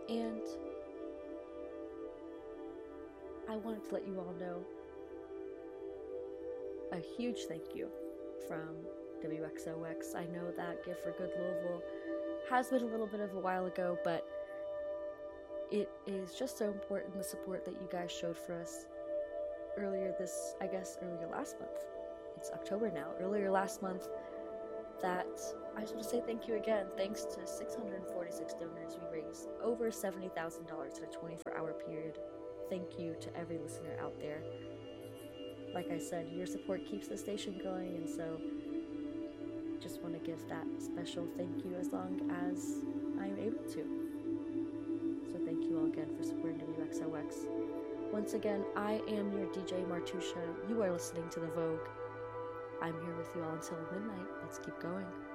And I wanted to let you all know a huge thank you from WXOX. I know that Give for Good Louisville has been a little bit of a while ago, but it is just so important, the support that you guys showed for us earlier last month. It's October now. Earlier last month, that I just want to say thank you again. Thanks to 646 donors, we raised over $70,000 in a 24-hour period. Thank you to every listener out there. Like I said, your support keeps the station going, and so just want to give that special thank you as long as I'm able to. So thank you all again for supporting WXOX. Once again, I am your DJ Martusha. You are listening to The Vogue. I'm here with you all until midnight. Let's keep going.